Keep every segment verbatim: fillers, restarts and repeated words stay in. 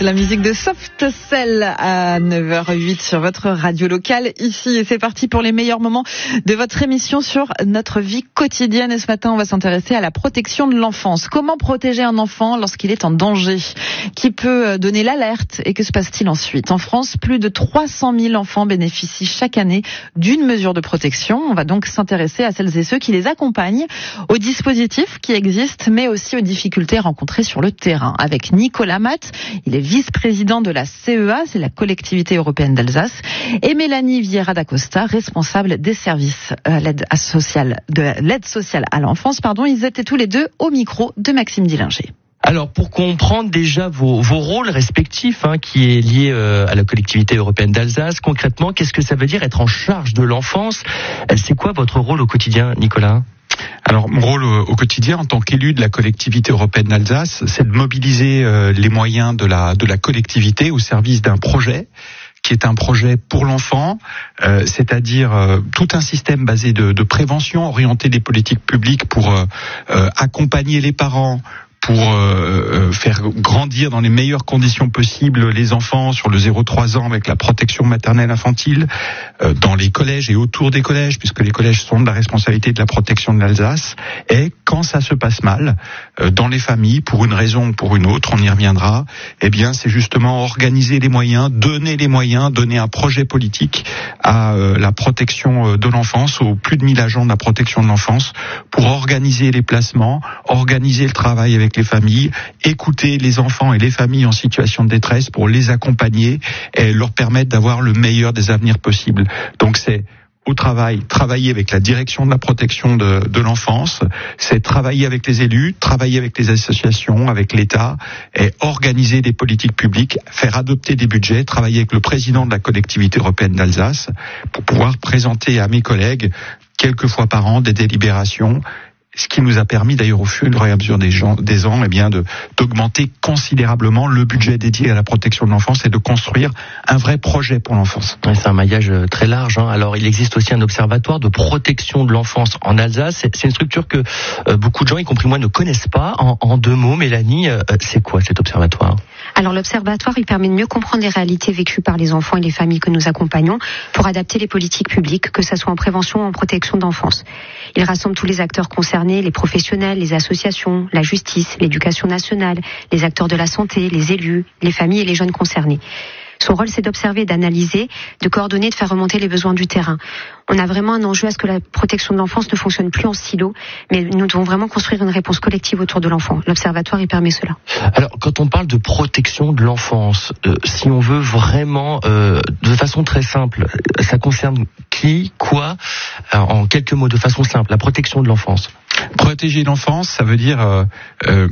C'est la musique de Soft Cell à neuf heures huit sur votre radio locale ici. Et c'est parti pour les meilleurs moments de votre émission sur notre vie quotidienne. Et ce matin, on va s'intéresser à la protection de l'enfance. Comment protéger un enfant lorsqu'il est en danger? Qui peut donner l'alerte et que se passe-t-il ensuite? En France, plus de trois cent mille enfants bénéficient chaque année d'une mesure de protection. On va donc s'intéresser à celles et ceux qui les accompagnent, aux dispositifs qui existent, mais aussi aux difficultés rencontrées sur le terrain. Avec Nicolas Matt, il est vice-président de la C E A, c'est la collectivité européenne d'Alsace, et Mélanie Vieira da Costa, responsable des services à l'aide sociale, de l'aide sociale à l'enfance. Pardon, ils étaient tous les deux au micro de Maxime Dillinger. Alors, pour comprendre déjà vos, vos rôles respectifs, hein, qui est lié euh, à la collectivité européenne d'Alsace, concrètement, qu'est-ce que ça veut dire être en charge de l'enfance? C'est quoi votre rôle au quotidien, Nicolas? Alors, mon rôle au, au quotidien, en tant qu'élu de la collectivité européenne d'Alsace, c'est de mobiliser euh, les moyens de la, de la collectivité au service d'un projet qui est un projet pour l'enfant, euh, c'est-à-dire euh, tout un système basé de, de prévention, orienter des politiques publiques pour euh, euh, accompagner les parents, pour euh, faire grandir dans les meilleures conditions possibles les enfants sur le zéro trois ans avec la protection maternelle infantile, euh, dans les collèges et autour des collèges, puisque les collèges sont de la responsabilité de la protection de l'Alsace, et quand ça se passe mal, euh, dans les familles, pour une raison ou pour une autre, on y reviendra, eh bien c'est justement organiser les moyens, donner les moyens, donner un projet politique à euh, la protection de l'enfance, aux plus de mille agents de la protection de l'enfance, pour organiser les placements, organiser le travail avec les familles, écouter les enfants et les familles en situation de détresse pour les accompagner et leur permettre d'avoir le meilleur des avenirs possibles. Donc c'est au travail, travailler avec la direction de la protection de, de l'enfance, c'est travailler avec les élus, travailler avec les associations, avec l'État, et organiser des politiques publiques, faire adopter des budgets, travailler avec le président de la collectivité européenne d'Alsace pour pouvoir présenter à mes collègues quelques fois par an des délibérations, ce qui nous a permis d'ailleurs au fur et à mesure des, gens, des ans eh bien de, d'augmenter considérablement le budget dédié à la protection de l'enfance et de construire un vrai projet pour l'enfance. Ouais, c'est un maillage très large, hein. Alors il existe aussi un observatoire de protection de l'enfance en Alsace. C'est, c'est une structure que euh, beaucoup de gens, y compris moi, ne connaissent pas. En, en deux mots, Mélanie, euh, c'est quoi cet observatoire? Alors l'observatoire, il permet de mieux comprendre les réalités vécues par les enfants et les familles que nous accompagnons pour adapter les politiques publiques, que ce soit en prévention ou en protection d'enfance. Il rassemble tous les acteurs concernés, les professionnels, les associations, la justice, l'éducation nationale, les acteurs de la santé, les élus, les familles et les jeunes concernés. Son rôle, c'est d'observer, d'analyser, de coordonner, de faire remonter les besoins du terrain. On a vraiment un enjeu à ce que la protection de l'enfance ne fonctionne plus en silo, mais nous devons vraiment construire une réponse collective autour de l'enfant. L'observatoire, il permet cela. Alors, quand on parle de protection de l'enfance, euh, si on veut vraiment, euh, de façon très simple, ça concerne qui, quoi, euh, en quelques mots, de façon simple, la protection de l'enfance? Protéger l'enfance, ça veut dire, euh, euh,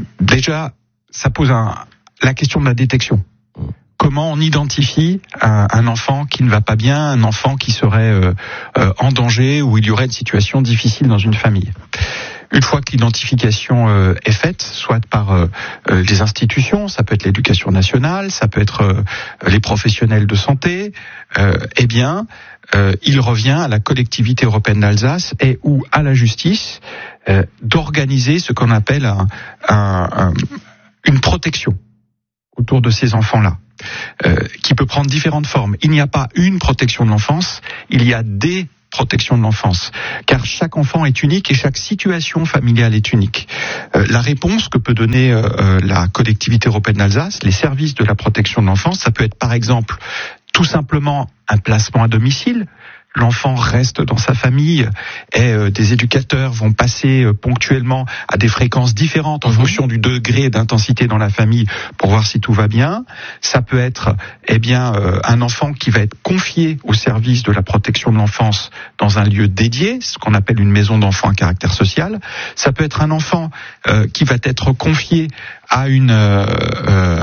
déjà, ça pose un, la question de la détection. Comment on identifie un, un enfant qui ne va pas bien, un enfant qui serait euh, euh, en danger ou il y aurait une situation difficile dans une famille. Une fois que l'identification euh, est faite, soit par euh, euh, les institutions, ça peut être l'éducation nationale, ça peut être euh, les professionnels de santé, euh, eh bien, euh, il revient à la collectivité européenne d'Alsace et ou à la justice euh, d'organiser ce qu'on appelle un, un, un, une protection autour de ces enfants-là. Euh, qui peut prendre différentes formes. Il n'y a pas une protection de l'enfance, il y a des protections de l'enfance, car chaque enfant est unique et chaque situation familiale est unique. Euh, la réponse que peut donner euh, la collectivité européenne d'Alsace, les services de la protection de l'enfance, ça peut être par exemple tout simplement un placement à domicile. L'enfant reste dans sa famille et euh, des éducateurs vont passer euh, ponctuellement à des fréquences différentes en mmh. fonction du degré d'intensité dans la famille pour voir si tout va bien. Ça peut être eh bien euh, un enfant qui va être confié au service de la protection de l'enfance dans un lieu dédié, ce qu'on appelle une maison d'enfants à caractère social. Ça peut être un enfant euh, qui va être confié à une euh, euh,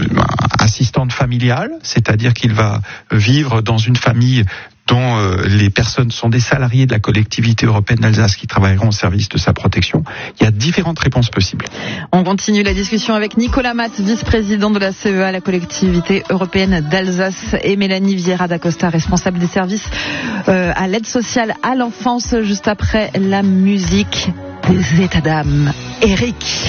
assistante familiale, c'est-à-dire qu'il va vivre dans une famille dont euh, les personnes sont des salariés de la collectivité européenne d'Alsace qui travailleront au service de sa protection. Il y a différentes réponses possibles. On continue la discussion avec Nicolas Matt, vice-président de la C E A, la collectivité européenne d'Alsace, et Mélanie Vieira da Costa, responsable des services euh, à l'aide sociale à l'enfance, juste après la musique des états d'âme. Eric.